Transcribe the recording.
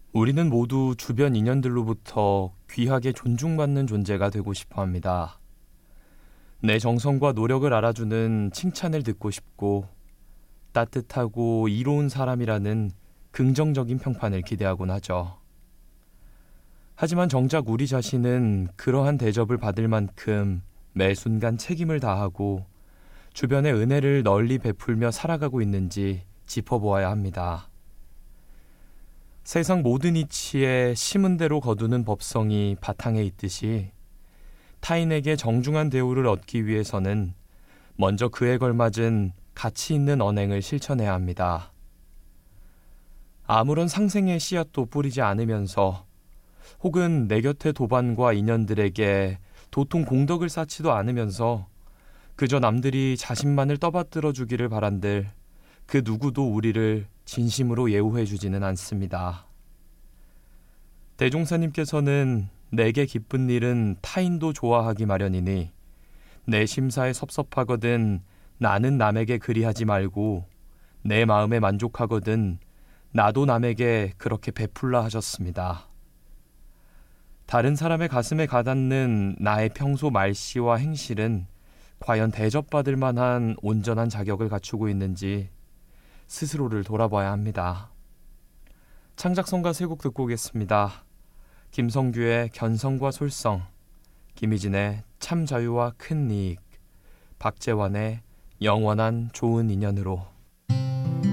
우리는 모두 주변 인연들로부터 귀하게 존중받는 존재가 되고 싶어 합니다. 내 정성과 노력을 알아주는 칭찬을 듣고 싶고 따뜻하고 이로운 사람이라는 긍정적인 평판을 기대하곤 하죠. 하지만 정작 우리 자신은 그러한 대접을 받을 만큼 매 순간 책임을 다하고 주변에 은혜를 널리 베풀며 살아가고 있는지 짚어보아야 합니다. 세상 모든 이치에 심은 대로 거두는 법성이 바탕에 있듯이 타인에게 정중한 대우를 얻기 위해서는 먼저 그에 걸맞은 가치 있는 언행을 실천해야 합니다. 아무런 상생의 씨앗도 뿌리지 않으면서 혹은 내 곁의 도반과 인연들에게 도통 공덕을 쌓지도 않으면서 그저 남들이 자신만을 떠받들어 주기를 바란들 그 누구도 우리를 진심으로 예우해 주지는 않습니다. 대종사님께서는 내게 기쁜 일은 타인도 좋아하기 마련이니 내 심사에 섭섭하거든 나는 남에게 그리하지 말고 내 마음에 만족하거든 나도 남에게 그렇게 베풀라 하셨습니다. 다른 사람의 가슴에 가닿는 나의 평소 말씨와 행실은 과연 대접받을 만한 온전한 자격을 갖추고 있는지 스스로를 돌아봐야 합니다. 창작성가 세 곡 듣고 오겠습니다. 김성규의 견성과 솔성, 김희진의 참 자유와 큰 이익, 박재환의 영원한 좋은 인연으로.